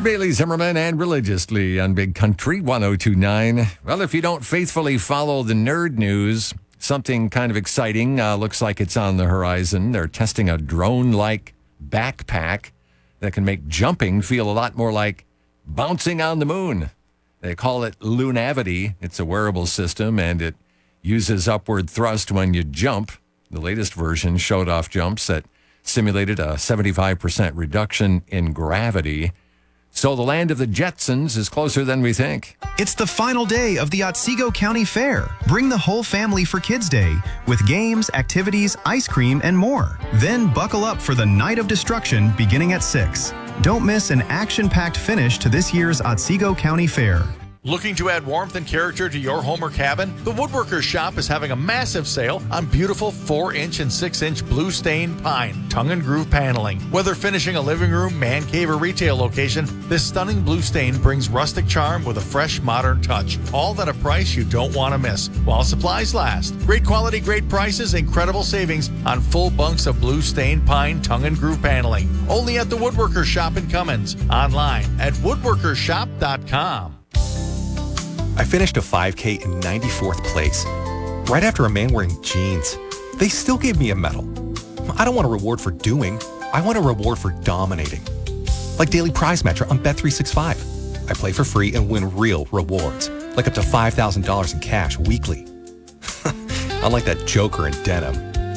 Bailey Zimmerman and Religiously on Big Country 102.9. Well, if you don't faithfully follow the nerd news, something kind of exciting looks like it's on the horizon. They're testing a drone-like backpack that can make jumping feel a lot more like bouncing on the moon. They call it Lunavity. It's a wearable system, and it uses upward thrust when you jump. The latest version showed off jumps that simulated a 75% reduction in gravity. So the land of the Jetsons is closer than we think. It's the final day of the Otsego County Fair. Bring the whole family for Kids Day with games, activities, ice cream, and more. Then buckle up for the Night of Destruction beginning at 6. Don't miss an action-packed finish to this year's Otsego County Fair. Looking to add warmth and character to your home or cabin? The Woodworkers Shop is having a massive sale on beautiful 4-inch and 6-inch blue stain pine tongue and groove paneling. Whether finishing a living room, man cave, or retail location, this stunning blue stain brings rustic charm with a fresh, modern touch. All at a price you don't want to miss, while supplies last. Great quality, great prices, incredible savings on full bunks of blue stain pine tongue and groove paneling. Only at the Woodworkers Shop in Cummins. Online at woodworkershop.com. I finished a 5K in 94th place, right after a man wearing jeans. They still gave me a medal. I don't want a reward for doing. I want a reward for dominating. Like Daily Prize Matcher on Bet365. I play for free and win real rewards, like up to $5,000 in cash weekly. Unlike that joker in denim.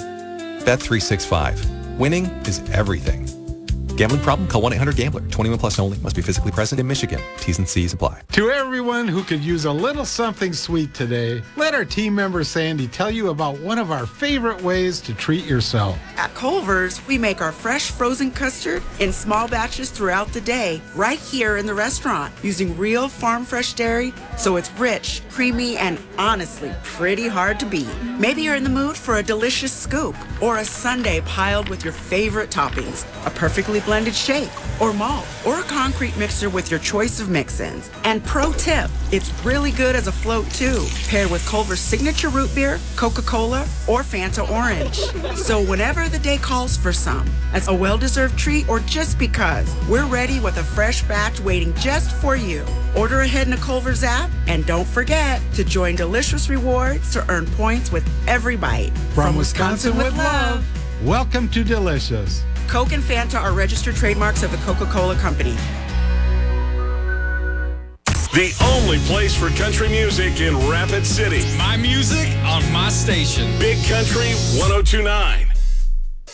Bet365. Winning is everything. Gambling problem? Call 1-800-GAMBLER. 21 plus only. Must be physically present in Michigan. T's and C's apply. To everyone who could use a little something sweet today, let our team member Sandy tell you about one of our favorite ways to treat yourself. At Culver's, we make our fresh frozen custard in small batches throughout the day, right here in the restaurant, using real farm fresh dairy, so it's rich, creamy, and honestly pretty hard to beat. Maybe you're in the mood for a delicious scoop or a sundae piled with your favorite toppings, a perfectly blended shake or malt, or a concrete mixer with your choice of mix-ins. And pro tip, it's really good as a float too, paired with Culver's signature root beer, Coca-Cola, or Fanta Orange. So whenever the day calls for some, as a well-deserved treat or just because, we're ready with a fresh batch waiting just for you. Order ahead in the Culver's app, and don't forget to join Delicious Rewards to earn points with every bite. From Wisconsin with love, welcome to Delicious. Coke and Fanta are registered trademarks of the Coca-Cola Company. The only place for country music in Rapid City. My music on my station. Big Country 102.9.